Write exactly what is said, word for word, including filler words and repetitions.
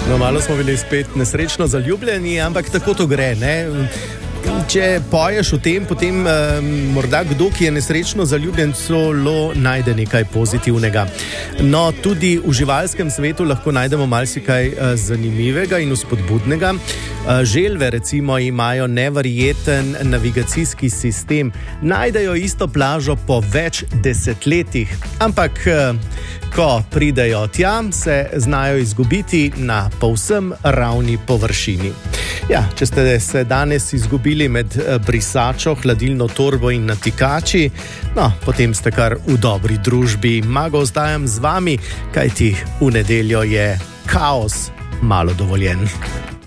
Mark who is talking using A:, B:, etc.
A: No, malo smo bili spet nesrečno zaljubljeni, ampak tako to gre, ne? Če poješ o tem, potem eh, morda kdo, ki je nesrečno zaljubljen, celo najde nekaj pozitivnega. No, tudi v živalskem svetu lahko najdemo marsikaj eh, zanimivega in vzpodbudnega. Eh, želve recimo imajo neverjeten navigacijski sistem. Najdejo isto plažo po več desetletjih, ampak eh, ko pridejo tja, se znajo izgubiti na povsem ravni površini. Ja, če ste se danes izgubili med brisačo, hladilno torbo in natikači, no, potem ste kar v dobri družbi. Mago ostajam z vami, kajti v nedeljo je kaos malo dovoljen.